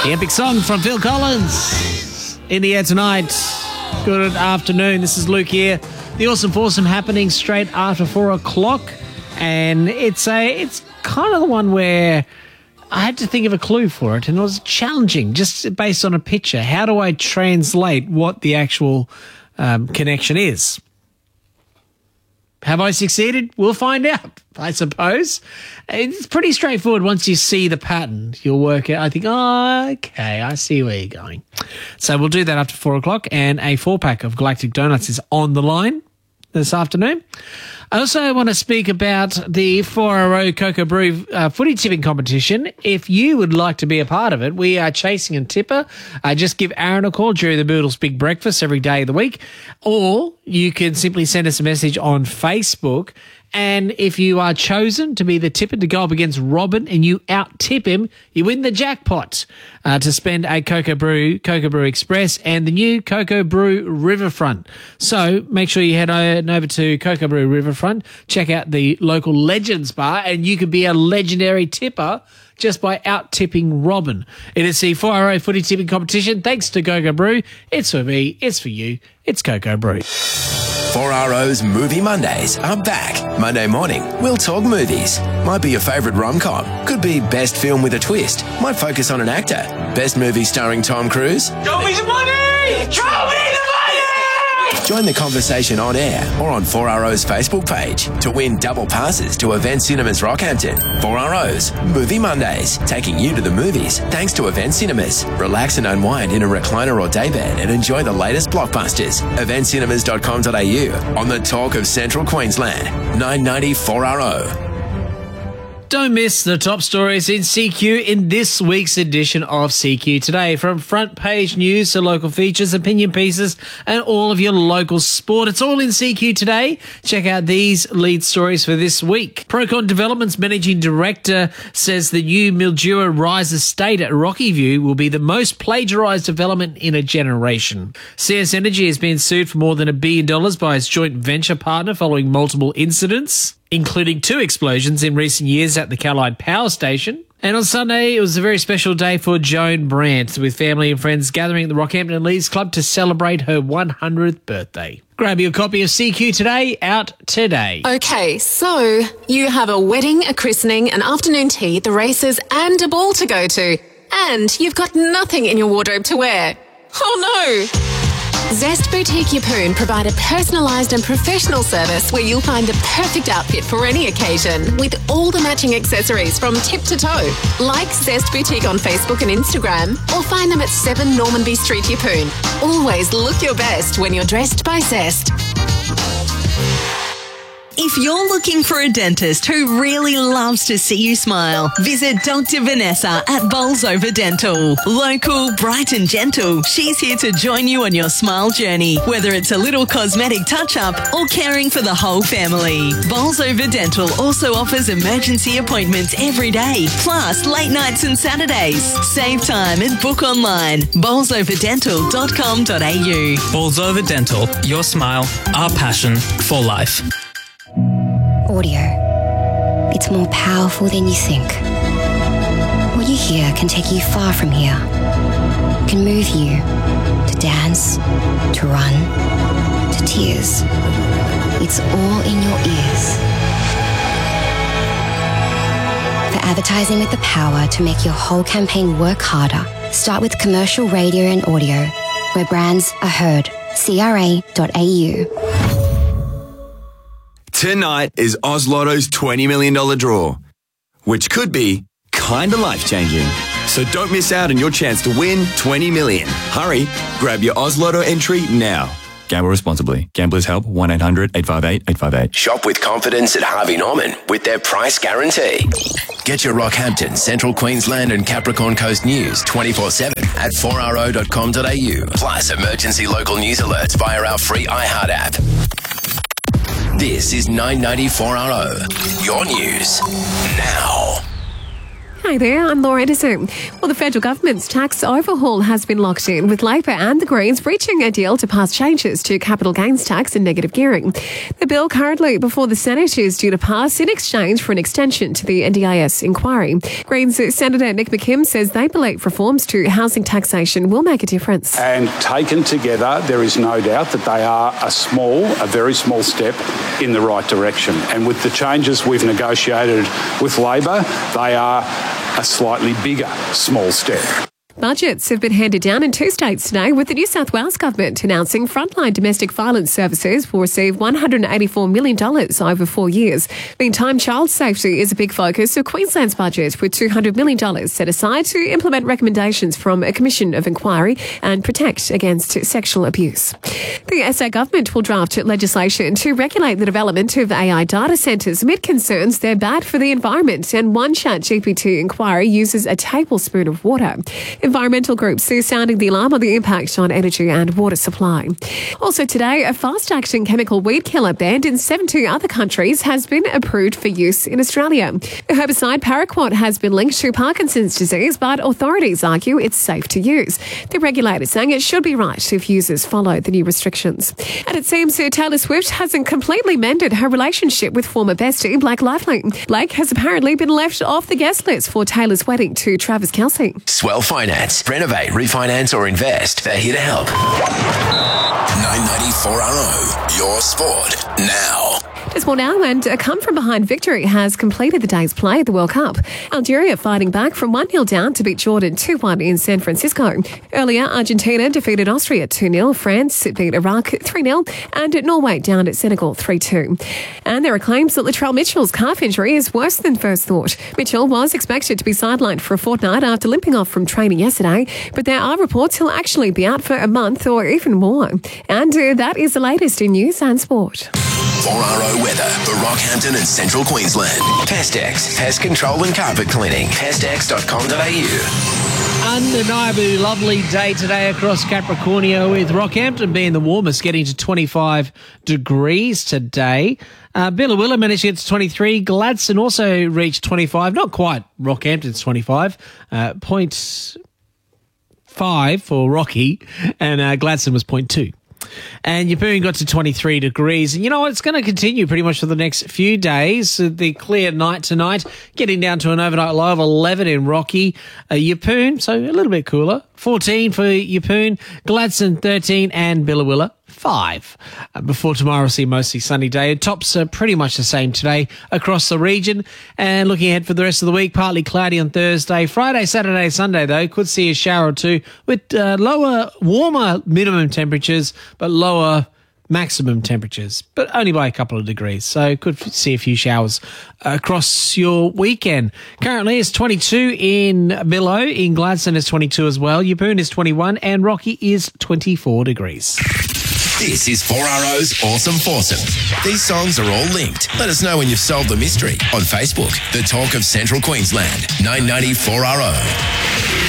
The epic song from Phil Collins. In the air tonight. Good afternoon. This is Luke here. The Awesome Foursome happening straight after 4 o'clock. And it's kind of the one where I had to think of a clue for it, and it was challenging, just based on a picture. How do I translate what the actual connection is? Have I succeeded? We'll find out, I suppose. It's pretty straightforward. Once you see the pattern, you'll work out. I think, oh, okay, I see where you're going. So we'll do that after 4 o'clock, and a 4-pack of Galactic Donuts is on the line this afternoon. I also want to speak about the 4RO Cocoa Brew footy tipping competition. If you would like to be a part of it, we are chasing a tipper. Just give Aaron a call during the Boodles Big Breakfast every day of the week, or you can simply send us a message on Facebook. And if you are chosen to be the tipper to go up against Robin and you out-tip him, you win the jackpot to spend a Cocoa Brew Express and the new Cocoa Brew Riverfront. So make sure you head over to Cocoa Brew Riverfront, check out the local Legends Bar, and you could be a legendary tipper just by out-tipping Robin. It is the 4RO footy tipping competition. Thanks to Cocoa Brew. It's for me. It's for you. It's Cocoa Brew. 4RO's Movie Mondays are back. Monday morning, we'll talk movies. Might be your favourite rom-com. Could be best film with a twist. Might focus on an actor. Best movie starring Tom Cruise. Show me the money! Show me the money! Join the conversation on air or on 4RO's Facebook page to win double passes to Event Cinemas Rockhampton. 4RO's Movie Mondays, taking you to the movies thanks to Event Cinemas. Relax and unwind in a recliner or daybed and enjoy the latest blockbusters. eventcinemas.com.au on the talk of Central Queensland. 990 4RO. Don't miss the top stories in CQ in this week's edition of CQ Today. From front page news to local features, opinion pieces, and all of your local sport. It's all in CQ Today. Check out these lead stories for this week. Procon Development's managing director says the new Mildura Rise estate at Rocky View will be the most plagiarised development in a generation. CS Energy has been sued for more than $1 billion by its joint venture partner following multiple incidents, including 2 explosions in recent years at the Caroline Power Station. And on Sunday, it was a very special day for Joan Brandt, with family and friends gathering at the Rockhampton Leagues Club to celebrate her 100th birthday. Grab your copy of CQ Today, out today. Okay, so you have a wedding, a christening, an afternoon tea, the races, and a ball to go to. And you've got nothing in your wardrobe to wear. Oh no! Zest Boutique Yeppoon provide a personalised and professional service where you'll find the perfect outfit for any occasion with all the matching accessories from tip to toe. Like Zest Boutique on Facebook and Instagram, or find them at 7 Normanby Street, Yeppoon. Always look your best when you're dressed by Zest. If you're looking for a dentist who really loves to see you smile, visit Dr. Vanessa at Bolsover Dental. Local, bright and gentle, she's here to join you on your smile journey, whether it's a little cosmetic touch-up or caring for the whole family. Bolsover Dental also offers emergency appointments every day, plus late nights and Saturdays. Save time and book online. bolsoverdental.com.au. Bolsover Dental, your smile, our passion for life. Audio. It's more powerful than you think. What you hear can take you far from here. Can move you to dance, to run, to tears. It's all in your ears. For advertising with the power to make your whole campaign work harder, start with commercial radio and audio, where brands are heard. CRA.au. Tonight is Oz Lotto's $20 million draw, which could be kinda life-changing. So don't miss out on your chance to win $20 million. Hurry, grab your Oz Lotto entry now. Gamble responsibly. Gamblers Help, 1-800-858-858. Shop with confidence at Harvey Norman with their price guarantee. Get your Rockhampton, Central Queensland and Capricorn Coast news 24/7 at 4ro.com.au. Plus emergency local news alerts via our free iHeart app. This is 990 4RO. Your news now. Hey there, I'm Laura Edison. Well, the federal government's tax overhaul has been locked in, with Labor and the Greens reaching a deal to pass changes to capital gains tax and negative gearing. The bill currently before the Senate is due to pass in exchange for an extension to the NDIS inquiry. Greens Senator Nick McKim says they believe reforms to housing taxation will make a difference. And taken together, there is no doubt that they are a very small step in the right direction. And with the changes we've negotiated with Labor, they are a slightly bigger small step. Budgets have been handed down in 2 states today, with the New South Wales government announcing frontline domestic violence services will receive $184 million over 4 years. Meantime, child safety is a big focus of Queensland's budget, with $200 million set aside to implement recommendations from a commission of inquiry and protect against sexual abuse. The SA government will draft legislation to regulate the development of AI data centres amid concerns they're bad for the environment, and one ChatGPT inquiry uses a tablespoon of water. Environmental groups are sounding the alarm on the impact on energy and water supply. Also today, a fast-acting chemical weed killer banned in 17 other countries has been approved for use in Australia. The herbicide paraquat has been linked to Parkinson's disease, but authorities argue it's safe to use. The regulator saying it should be right if users follow the new restrictions. And it seems Taylor Swift hasn't completely mended her relationship with former bestie Blake Lively. Blake has apparently been left off the guest list for Taylor's wedding to Travis Kelce. Swell Finance. Renovate, refinance or invest. They're here to help. 994RO. Your sport now. Just more now, and a come-from-behind victory has completed the day's play at the World Cup. Algeria fighting back from 1-0 down to beat Jordan 2-1 in San Francisco. Earlier, Argentina defeated Austria 2-0, France beat Iraq 3-0, and Norway down at Senegal 3-2. And there are claims that Latrell Mitchell's calf injury is worse than first thought. Mitchell was expected to be sidelined for a fortnight after limping off from training yesterday, but there are reports he'll actually be out for a month or even more. And that is the latest in news and sport. 4RO weather for Rockhampton and Central Queensland. Pestex, pest control and carpet cleaning. Pestex.com.au. Undeniably lovely day today across Capricornia, with Rockhampton being the warmest, getting to 25 degrees today. Billawilla managed to get to 23. Gladstone also reached 25. Not quite Rockhampton's 25. 0.5 for Rocky, and Gladstone was 0.2. And Yeppoon got to 23 degrees. And you know what? It's going to continue pretty much for the next few days. The clear night tonight, getting down to an overnight low of 11 in Rocky. Yeppoon, so a little bit cooler. 14 for Yeppoon. Gladstone, 13. And Billawilla, 5. Before tomorrow, we'll see mostly sunny day. Tops are pretty much the same today across the region. And looking ahead for the rest of the week, partly cloudy on Thursday. Friday, Saturday, Sunday, though, could see a shower or two with lower, warmer minimum temperatures, but lower maximum temperatures, but only by a couple of degrees. So could see a few showers across your weekend. Currently it's 22 in Billow. In Gladstone is 22 as well. Yeppoon is 21 and Rocky is 24 degrees. This is 4RO's Awesome Foursome. These songs are all linked. Let us know when you've solved the mystery on Facebook. The Talk of Central Queensland. 990 4RO.